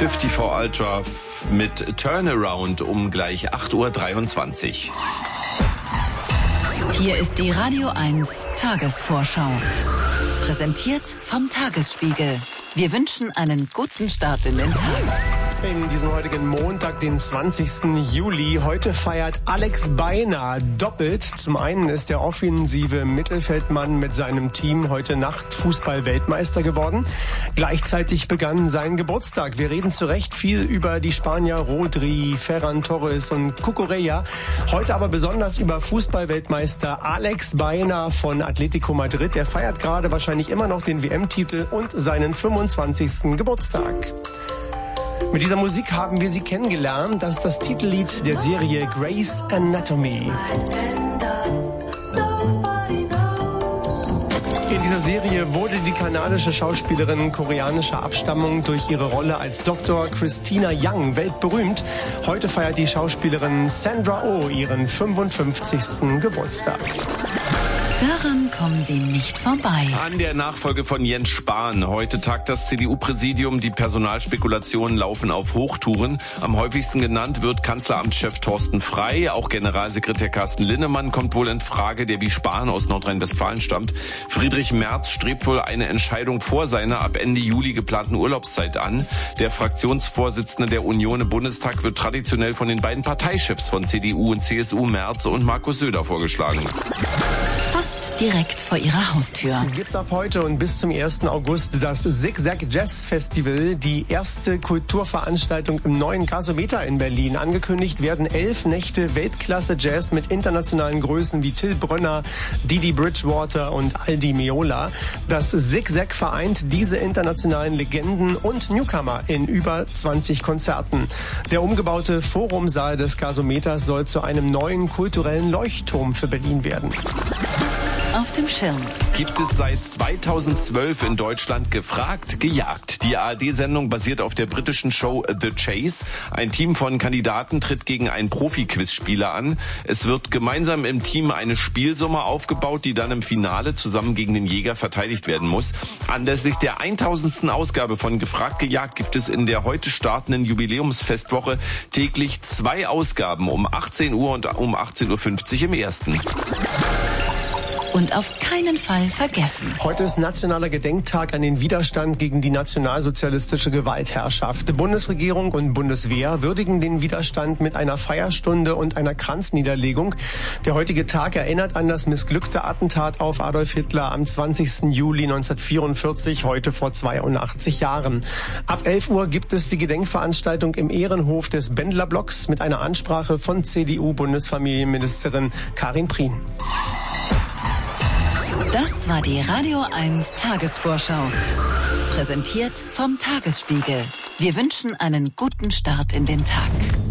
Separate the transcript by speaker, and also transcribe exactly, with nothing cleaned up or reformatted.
Speaker 1: fünfundfünfzig Ultra mit Turnaround um gleich acht Uhr dreiundzwanzig.
Speaker 2: Hier ist die Radio eins Tagesvorschau. Präsentiert vom Tagesspiegel. Wir wünschen einen guten Start in den Tag.
Speaker 3: In diesem heutigen Montag, den zwanzigsten Juli. Heute feiert Alex Baena doppelt. Zum einen ist der offensive Mittelfeldmann mit seinem Team heute Nacht Fußball-Weltmeister geworden. Gleichzeitig begann sein Geburtstag. Wir reden zu Recht viel über die Spanier Rodri, Ferran Torres und Cucurella. Heute aber besonders über Fußball-Weltmeister Alex Baena von Atletico Madrid. Er feiert gerade wahrscheinlich immer noch den W M-Titel und seinen fünfundzwanzigsten Geburtstag. Mit dieser Musik haben wir sie kennengelernt. Das ist das Titellied der Serie Grey's Anatomy. In dieser Serie wurde die kanadische Schauspielerin koreanischer Abstammung durch ihre Rolle als Doktor Christina Young weltberühmt. Heute feiert die Schauspielerin Sandra Oh ihren fünfundfünfzigsten Geburtstag.
Speaker 2: Daran kommen Sie nicht vorbei.
Speaker 1: An der Nachfolge von Jens Spahn. Heute tagt das C D U-Präsidium. Die Personalspekulationen laufen auf Hochtouren. Am häufigsten genannt wird Kanzleramtschef Thorsten Frey. Auch Generalsekretär Carsten Linnemann kommt wohl in Frage, der wie Spahn aus Nordrhein-Westfalen stammt. Friedrich Merz strebt wohl eine Entscheidung vor seiner ab Ende Juli geplanten Urlaubszeit an. Der Fraktionsvorsitzende der Union im Bundestag wird traditionell von den beiden Parteichefs von C D U und C S U, Merz und Markus Söder, vorgeschlagen.
Speaker 2: Fast direkt vor Ihrer Haustür.
Speaker 3: Gibt's ab heute und bis zum ersten August das Zigzag Jazz Festival, die erste Kulturveranstaltung im neuen Gasometer in Berlin. Angekündigt werden elf Nächte Weltklasse Jazz mit internationalen Größen wie Till Brönner, Didi Bridgewater und Aldi Meola. Das Zigzag vereint diese internationalen Legenden und Newcomer in über zwanzig Konzerten. Der umgebaute Forumsaal des Gasometers soll zu einem neuen kulturellen Leuchtturm für Berlin werden.
Speaker 2: Auf dem Schirm.
Speaker 1: Gibt es seit zweitausendzwölf in Deutschland Gefragt, gejagt. Die A R D-Sendung basiert auf der britischen Show The Chase. Ein Team von Kandidaten tritt gegen einen Profi-Quizspieler an. Es wird gemeinsam im Team eine Spielsumme aufgebaut, die dann im Finale zusammen gegen den Jäger verteidigt werden muss. Anlässlich der tausendsten Ausgabe von Gefragt, gejagt gibt es in der heute startenden Jubiläumsfestwoche täglich zwei Ausgaben um achtzehn Uhr und um achtzehn Uhr fünfzig im ersten.
Speaker 2: Und auf keinen Fall vergessen.
Speaker 3: Heute ist nationaler Gedenktag an den Widerstand gegen die nationalsozialistische Gewaltherrschaft. Bundesregierung und Bundeswehr würdigen den Widerstand mit einer Feierstunde und einer Kranzniederlegung. Der heutige Tag erinnert an das missglückte Attentat auf Adolf Hitler am zwanzigsten Juli neunzehnhundertvierundvierzig, heute vor zweiundachtzig Jahren. Ab elf Uhr gibt es die Gedenkveranstaltung im Ehrenhof des Bendlerblocks mit einer Ansprache von C D U-Bundesfamilienministerin Karin Prien.
Speaker 2: Das war die Radio eins Tagesvorschau. Präsentiert vom Tagesspiegel. Wir wünschen einen guten Start in den Tag.